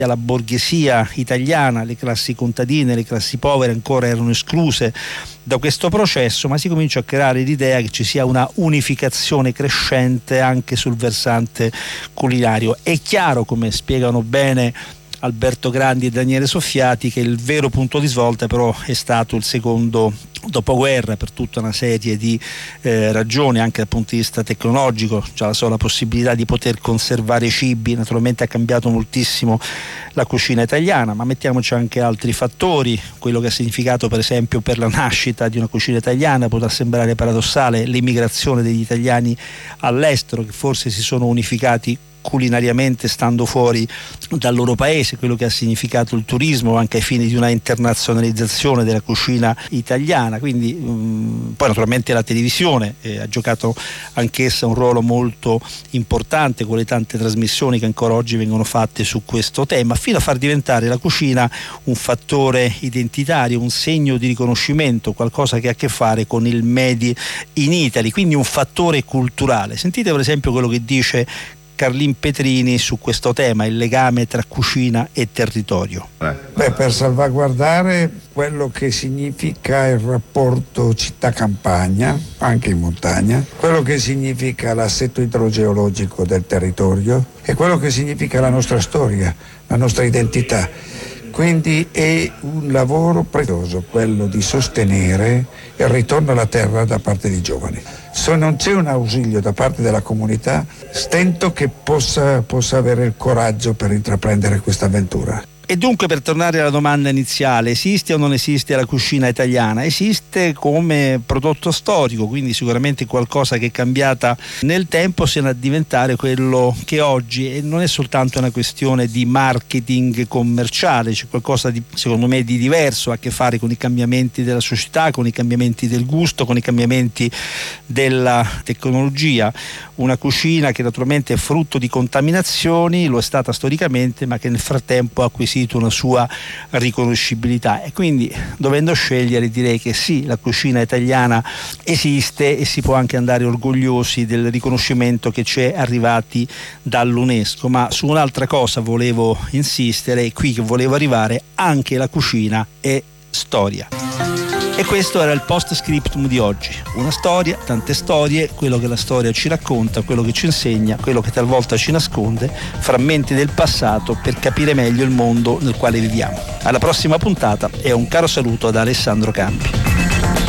la borghesia italiana, le classi contadine, le classi povere ancora erano escluse da questo processo, ma si comincia a creare l'idea che ci sia una unificazione crescente anche sul versante culinario. È chiaro, come spiegano bene Alberto Grandi e Daniele Soffiati, che il vero punto di svolta però è stato il secondo dopoguerra, per tutta una serie di ragioni, anche dal punto di vista tecnologico. Già la sola possibilità di poter conservare i cibi naturalmente ha cambiato moltissimo la cucina italiana, ma mettiamoci anche altri fattori, quello che ha significato per esempio per la nascita di una cucina italiana. Potrà sembrare paradossale l'emigrazione degli italiani all'estero, che forse si sono unificati culinariamente stando fuori dal loro paese, quello che ha significato il turismo anche ai fini di una internazionalizzazione della cucina italiana. Quindi poi naturalmente la televisione ha giocato anch'essa un ruolo molto importante, con le tante trasmissioni che ancora oggi vengono fatte su questo tema, fino a far diventare la cucina un fattore identitario, un segno di riconoscimento, qualcosa che ha a che fare con il Made in Italy, quindi un fattore culturale. Sentite per esempio quello che dice Carlin Petrini su questo tema, il legame tra cucina e territorio. Per salvaguardare quello che significa il rapporto città-campagna, anche in montagna, quello che significa l'assetto idrogeologico del territorio e quello che significa la nostra storia, la nostra identità. Quindi è un lavoro prezioso quello di sostenere il ritorno alla terra da parte dei giovani. Se non c'è un ausilio da parte della comunità, stento che possa avere il coraggio per intraprendere questa avventura. E dunque, per tornare alla domanda iniziale, esiste o non esiste la cucina italiana? Esiste come prodotto storico, quindi sicuramente qualcosa che è cambiata nel tempo sino a diventare quello che oggi, e non è soltanto una questione di marketing commerciale, c'è qualcosa di, secondo me, di diverso, ha a che fare con i cambiamenti della società, con i cambiamenti del gusto, con i cambiamenti della tecnologia. Una cucina che naturalmente è frutto di contaminazioni, lo è stata storicamente, ma che nel frattempo ha acquisito una sua riconoscibilità, e quindi dovendo scegliere direi che sì, la cucina italiana esiste e si può anche andare orgogliosi del riconoscimento che ci è arrivati dall'UNESCO. Ma su un'altra cosa volevo insistere, e qui che volevo arrivare: anche la cucina è storia. E questo era il post scriptum di oggi. Una storia, tante storie, quello che la storia ci racconta, quello che ci insegna, quello che talvolta ci nasconde, frammenti del passato per capire meglio il mondo nel quale viviamo. Alla prossima puntata e un caro saluto da Alessandro Campi.